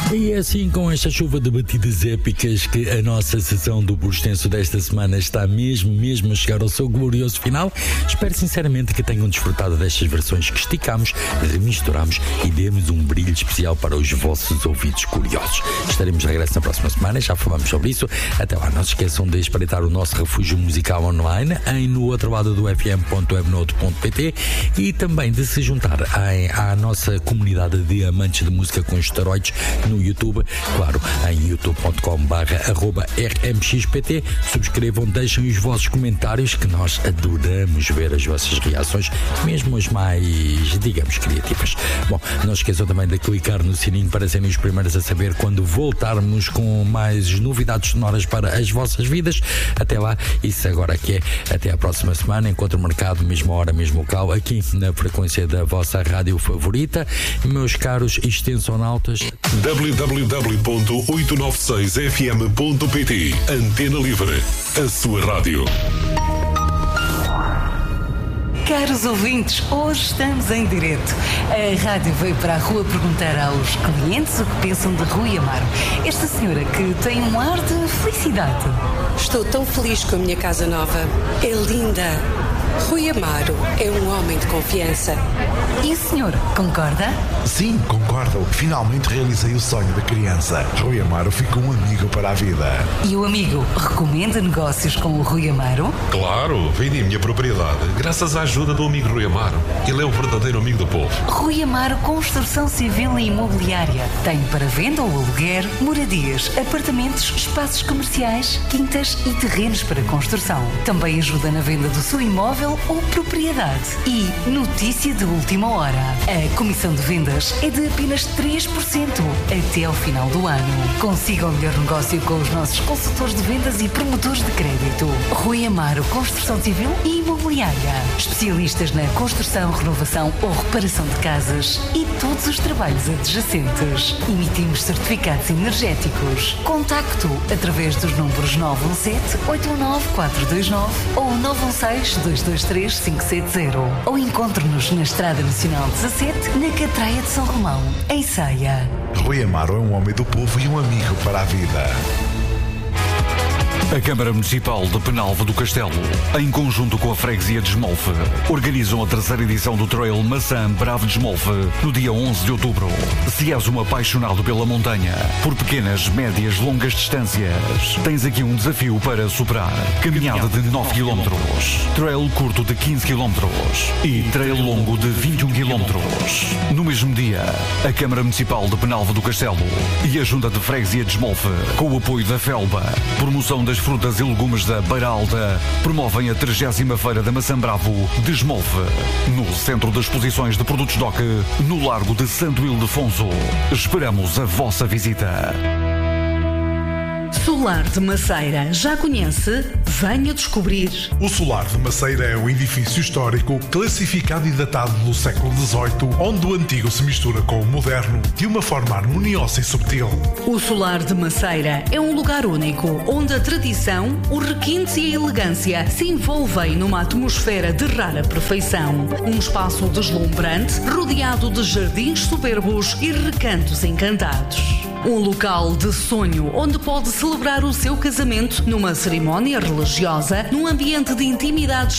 E é assim, com esta chuva de batidas épicas, que a nossa sessão do Por Extenso desta semana está mesmo a chegar ao seu glorioso final. Espero sinceramente que tenham desfrutado destas versões que esticamos, remisturamos e demos um brilho especial para os vossos ouvidos curiosos. Estaremos de regresso na próxima semana, já falamos sobre isso. Até lá, não se esqueçam de espreitar o nosso refúgio musical online em no outro lado do fm.webnode.pt e também de se juntar à nossa comunidade de amantes de música com esteroides no YouTube, claro, em youtube.com/rmxpt. Subscrevam, deixem os vossos comentários, que nós adoramos ver as vossas reações, mesmo as mais, digamos, criativas. Bom, não esqueçam também de clicar no sininho para serem os primeiros a saber quando voltarmos com mais novidades sonoras para as vossas vidas. Até lá, isso agora que é, até à próxima semana, encontro marcado, mesma hora, mesmo local, aqui na frequência da vossa rádio favorita. Meus caros extensonautas, www.896fm.pt. Antena Livre, a sua rádio. Caros ouvintes, hoje estamos em direto. A rádio veio para a rua perguntar aos clientes o que pensam de Rui Amaro. Esta senhora que tem um ar de felicidade. Estou tão feliz com a minha casa nova. É linda. Rui Amaro é um homem de confiança. E o senhor, concorda? Sim, concordo. Finalmente realizei o sonho da criança. Rui Amaro ficou um amigo para a vida. E o amigo recomenda negócios com o Rui Amaro? Claro, vendi a minha propriedade graças à ajuda do amigo Rui Amaro. Ele é o verdadeiro amigo do povo. Rui Amaro Construção Civil e Imobiliária. Tem para venda ou aluguer moradias, apartamentos, espaços comerciais, quintas e terrenos para construção. Também ajuda na venda do seu imóvel ou propriedade. E notícia de última hora. A comissão de vendas é de apenas 3% até ao final do ano. Consiga o melhor negócio com os nossos consultores de vendas e promotores de crédito. Rui Amaro Construção Civil e Imobiliária. Especialistas na construção, renovação ou reparação de casas e todos os trabalhos adjacentes. Emitimos certificados energéticos. Contacto através dos números 917-819-429 ou 916-223-570. Ou encontre-nos na Estrada Nacional 17, na Catraia de São Romão, em Ceia. Rui Amaro é um homem do povo e um amigo para a vida. A Câmara Municipal de Penalva do Castelo, em conjunto com a Freguesia de Esmolfe, organizam a terceira edição do Trail Maçã Bravo de Esmolfe, no dia 11 de outubro. Se és um apaixonado pela montanha, por pequenas, médias, longas distâncias, tens aqui um desafio para superar. Caminhada de 9 km, trail curto de 15 km e trail longo de 21 km. No mesmo dia, a Câmara Municipal de Penalva do Castelo e a Junta de Freguesia de Esmolfe, com o apoio da Felba, promoção das frutas e legumes da Beira Alta, promovem a 30ª Feira da Maçã Bravo de Esmolfe, no Centro de Exposições de Produtos DOC, no Largo de Santo Ildefonso. Esperamos a vossa visita. Solar de Maceira, já conhece? Venha descobrir. O Solar de Maceira é um edifício histórico classificado e datado do século XVIII, onde o antigo se mistura com o moderno de uma forma harmoniosa e subtil. O Solar de Maceira é um lugar único, onde a tradição, o requinte e a elegância se envolvem numa atmosfera de rara perfeição. Um espaço deslumbrante, rodeado de jardins soberbos e recantos encantados. Um local de sonho onde pode celebrar o seu casamento numa cerimónia religiosa, num ambiente de intimidade